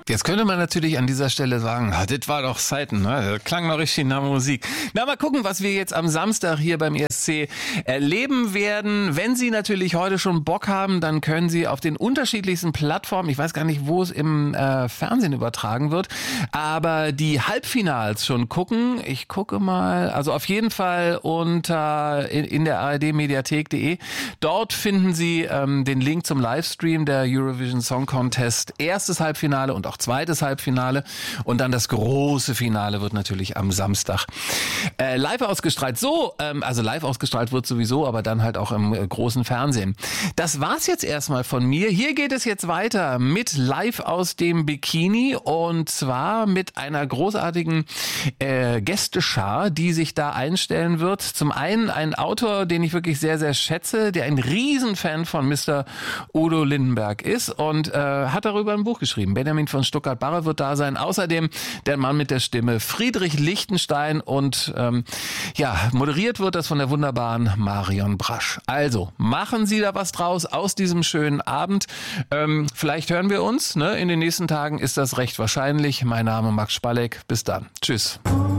Jetzt könnte man natürlich an dieser Stelle sagen, das war doch Zeiten, ne? Das klang noch richtig nach Musik. Na, mal gucken, was wir jetzt am Samstag hier beim ESC erleben werden. Wenn Sie natürlich heute schon Bock haben, dann können Sie auf den unterschiedlichsten Plattformen, ich weiß gar nicht, wo es im Fernsehen übertragen wird, aber die Halbfinals schon gucken. Ich gucke mal, also auf jeden Fall unter in der ardmediathek.de. Dort finden Sie den Link zum Livestream der Eurovision Song Contest. Erstes Halbfinale und auch zweites Halbfinale und dann das große Finale wird natürlich am Samstag live ausgestrahlt. Also live ausgestrahlt wird sowieso, aber dann halt auch im großen Fernsehen. Das war's jetzt erstmal von mir. Hier geht es jetzt weiter mit Live aus dem Bikini und zwar mit einer großartigen Gästeschar, die sich da einstellen wird. Zum einen ein Autor, den ich wirklich sehr, sehr schätze, der ein Riesenfan von Mr. Udo Lindenberg ist und hat darüber ein Buch geschrieben. Benjamin von Stuttgart-Barre wird da sein. Außerdem der Mann mit der Stimme Friedrich Lichtenstein und moderiert wird das von der wunderbaren Marion Brasch. Also machen Sie da was draus aus diesem schönen Abend. Vielleicht hören wir uns. Ne? In den nächsten Tagen ist das recht wahrscheinlich. Mein Name Max Spalleck. Bis dann. Tschüss.